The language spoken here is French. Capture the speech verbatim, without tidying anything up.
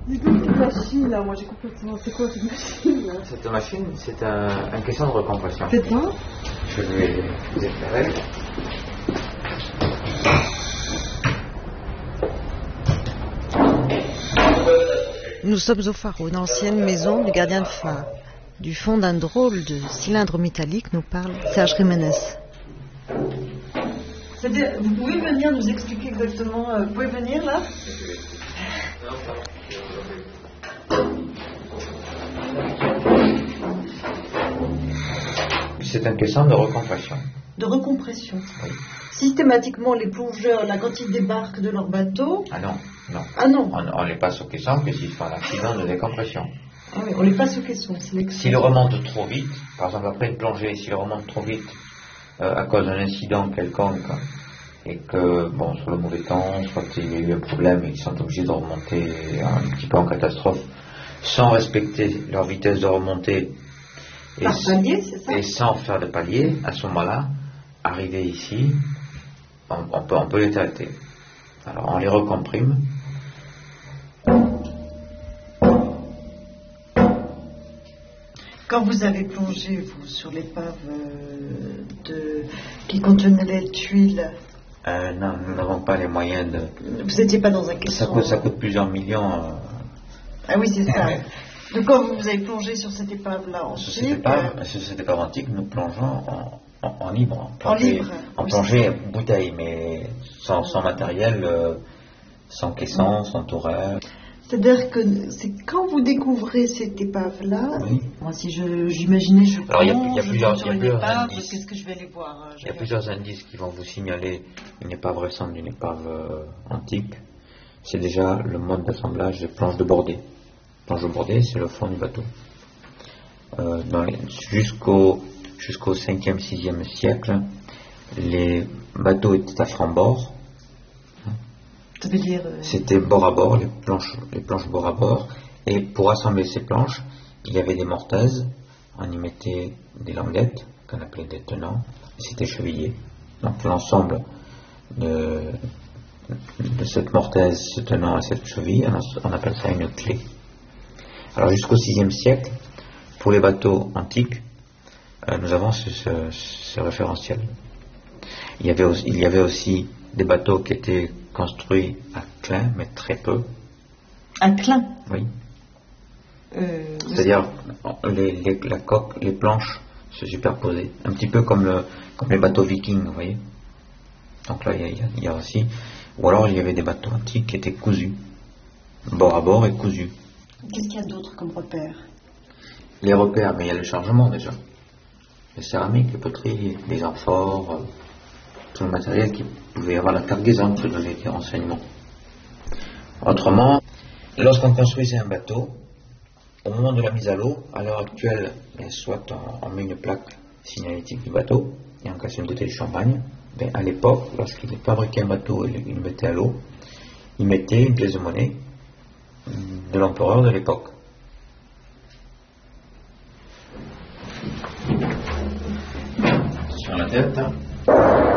C'est quoi cette machine là? Moi j'ai complètement. C'est quoi cette machine là? Cette machine, c'est un, une question de recompression. C'est ça? Je vais vous éclairer. Nous sommes au phare, une ancienne maison du gardien de phare. Du fond d'un drôle de cylindre métallique nous parle Serge Jiménez. C'est-à-dire, vous pouvez venir nous expliquer exactement. Euh, vous pouvez venir là? C'est une question de recompression. De recompression. Oui. Systématiquement, les plongeurs, là, quand ils débarquent de leur bateau. Ah non, non. Ah non. On, on les passe aux caissons que s'ils font un accident de décompression. Ah oui, on les passe aux caissons. S'ils remontent trop vite, par exemple après une plongée, s'ils remontent trop vite euh, à cause d'un incident quelconque, et que, bon, sur le mauvais temps, soit qu'il y a eu un problème et ils sont obligés de remonter un petit peu en catastrophe, sans respecter leur vitesse de remontée et, Par palier, c'est ça? et sans faire de palier, à ce moment-là, arriver ici, on, on, peut, on peut les traiter. Alors on les recomprime. Quand vous avez plongé, vous, sur l'épave euh, de... qui contenait les tuiles, Euh, non, nous n'avons pas les moyens de... vous n'étiez pas dans un caisson? Ça coûte, ça coûte plusieurs millions. Euh... Ah oui, c'est ça. Donc quand vous avez plongé sur cette épave-là en Sur cette chic, épave, sur cette épave antique, nous plongeons en, en, en libre. En En plongée, libre, en oui, plongée bouteille, mais sans, sans matériel, euh, sans caisson, sans tourelle. c'est-à-dire que c'est quand vous découvrez cette épave-là, Oui. moi si je, j'imaginais je Alors, il y a- plonge, il y a je plusieurs- plonge sur il y a une plusieurs épave, indices. qu'est-ce que je vais aller voir? Il y a plusieurs indices qui vont vous signaler une épave récente d'une épave euh, antique. C'est déjà le mode d'assemblage des planches de bordée. Planche de bordée, c'est le fond du bateau. Euh, dans les- jusqu'au jusqu'au cinquième, sixième siècle, les bateaux étaient à franc-bord. Ça veut dire... euh, C'était bord à bord, les planches, les planches bord à bord. Et pour assembler ces planches, il y avait des mortaises. On y mettait des languettes, qu'on appelait des tenants. C'était chevillé. Donc l'ensemble de, de cette mortaise, ce tenant et cette cheville, on, on appelle ça une clé. Alors jusqu'au sixième siècle, pour les bateaux antiques, euh, nous avons ce, ce, ce référentiel. Il y, avait aussi, il y avait aussi des bateaux qui étaient construits à Klein, mais très peu. Un clin. Oui. Euh, C'est-à-dire les, les, la coque, les planches se superposaient, un petit peu comme, le, comme les bateaux vikings, vous voyez. Donc là, il y, a, il y a aussi, ou alors il y avait des bateaux antiques qui étaient cousus, bord à bord et cousus. Qu'est-ce qu'il y a d'autre comme repère? Les repères, mais il y a le chargement déjà. Les céramiques, les poteries, les amphores, euh, tout le matériel qui pouvait avoir la cargaison pour donner des renseignements. Autrement, lorsqu'on construisait un bateau, au moment de la mise à l'eau, à l'heure actuelle, bien, soit on, on met une plaque signalétique du bateau et on casse une bouteille de champagne. Ben, à l'époque, lorsqu'il fabriquait un bateau et il le mettait à l'eau, il mettait une pièce de monnaie de l'empereur de l'époque. Sur la tête, hein.